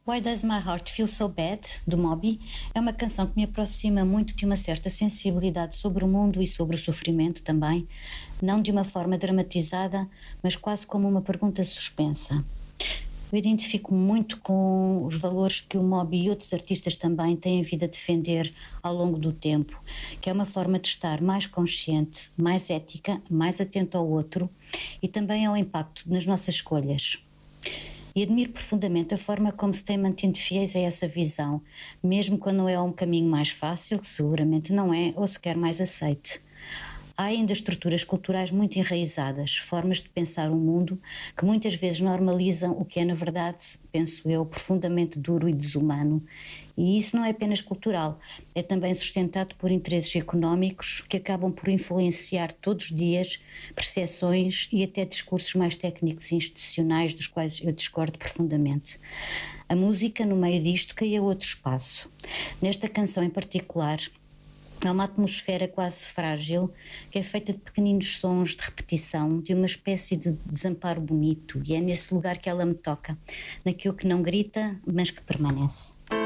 Why Does My Heart Feel So Bad, do Moby, é uma canção que me aproxima muito de uma certa sensibilidade sobre o mundo e sobre o sofrimento também, não de uma forma dramatizada, mas quase como uma pergunta suspensa. Eu identifico muito com os valores que o Moby e outros artistas também têm vindo a defender ao longo do tempo, que é uma forma de estar mais consciente, mais ética, mais atento ao outro e também ao impacto nas nossas escolhas. E admiro profundamente a forma como se têm mantido fiéis a essa visão, mesmo quando não é um caminho mais fácil, que seguramente não é, ou sequer mais aceite. Há ainda estruturas culturais muito enraizadas, formas de pensar o mundo que muitas vezes normalizam o que é, na verdade, penso eu, profundamente duro e desumano. E isso não é apenas cultural, é também sustentado por interesses económicos que acabam por influenciar todos os dias percepções e até discursos mais técnicos e institucionais dos quais eu discordo profundamente. A música, no meio disto, cria outro espaço. Nesta canção em particular, há uma atmosfera quase frágil, que é feita de pequeninos sons de repetição, de uma espécie de desamparo bonito, e é nesse lugar que ela me toca, naquilo que não grita, mas que permanece.